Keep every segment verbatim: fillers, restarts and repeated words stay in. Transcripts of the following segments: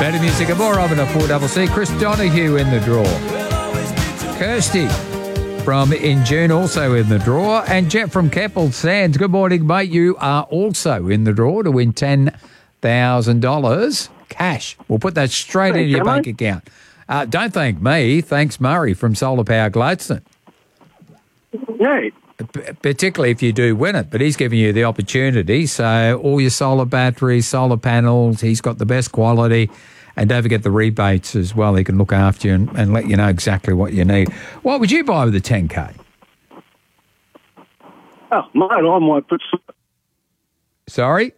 Better music and more of it at four C C. Chris Donahue in the draw. Kirsty from In June also in the draw. And Jeff from Keppel Sands. Good morning, mate. You are also in the draw to win ten thousand dollars cash. We'll put that straight Thanks, into your Emma. bank account. Uh, don't thank me. Thanks, Murray from Solar Power Gladstone. Yeah. P- particularly if you do win it, but he's giving you the opportunity. So all your solar batteries, solar panels, he's got the best quality, and don't forget the rebates as well. He can look after you and, and let you know exactly what you need. What would you buy with the ten K? Oh, mate, I might put s- Sorry?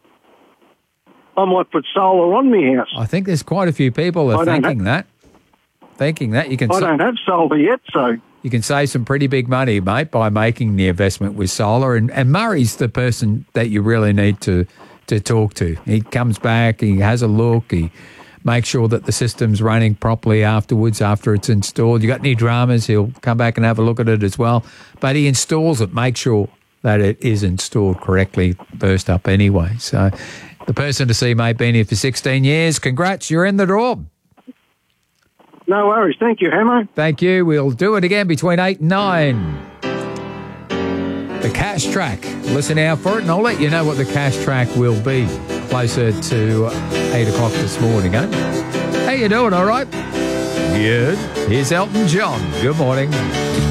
I might put solar on my house. I think there's quite a few people I are don't thinking that. Thinking that. You can I sa- don't have solar yet, so you can save some pretty big money, mate, by making the investment with solar. And, and Murray's the person that you really need to, to talk to. He comes back, he has a look, he makes sure that the system's running properly afterwards, after it's installed. You got any dramas, he'll come back and have a look at it as well. But he installs it, make sure that it is installed correctly first up anyway. So the person to see, mate, been here for sixteen years. Congrats, you're in the draw. no worries. Thank you, Hammer. Thank you. We'll do it again between eight and nine. The cash track. Listen out for it, and I'll let you know what the cash track will be closer to eight o'clock this morning, eh? How you doing, all right? Good. Here's Elton John. Good morning.